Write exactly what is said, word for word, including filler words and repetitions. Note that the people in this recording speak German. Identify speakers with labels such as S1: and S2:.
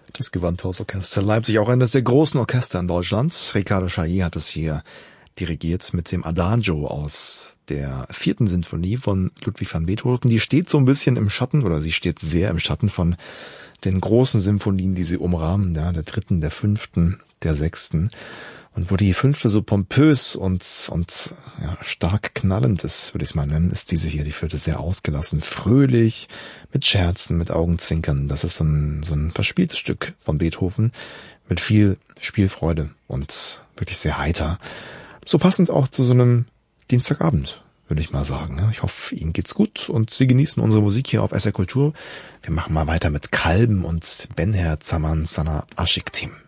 S1: Das Gewandhausorchester Leipzig, auch eines der großen Orchester in Deutschland. Riccardo Chailly hat es hier dirigiert mit dem Adagio aus der vierten Sinfonie von Ludwig van Beethoven. Die steht so ein bisschen im Schatten, oder sie steht sehr im Schatten von den großen Symphonien, die sie umrahmen, ja, der dritten, der fünften, der sechsten. Und wo die fünfte so pompös und und ja, stark knallend ist, würde ich es mal nennen, ist diese hier, die vierte, sehr ausgelassen, fröhlich, mit Scherzen, mit Augenzwinkern. Das ist so ein, so ein verspieltes Stück von Beethoven mit viel Spielfreude und wirklich sehr heiter. So passend auch zu so einem Dienstagabend, würde ich mal sagen. Ich hoffe, Ihnen geht's gut und Sie genießen unsere Musik hier auf S R Kultur. Wir machen mal weiter mit Kalben und Benher Zaman Sana Aşık Team.